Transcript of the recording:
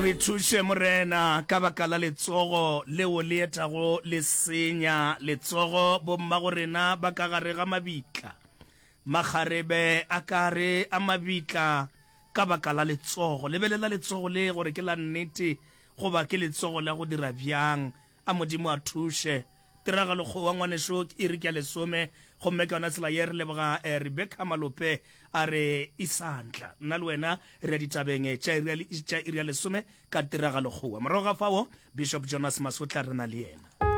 re thushe morena ka baka la letsogo leo le etago le senya letsogo bomma go rena ba ka gare ga mabitla magarebe a kare a mabitla ka baka la letsogo lebelela letsogo le gore ke la nnete go ba ke letsogo la go dira bjang a modimo a thushe tiragalo go wa ngwaneso e re ke lesome gomme ka ona tsela ye re leboga Rebecca Malope a re isantla nna le wena re ditabeng tša iri ya lesome ka tiragalo go wa moroga fao Bishop Jonas Masotla re na le yena.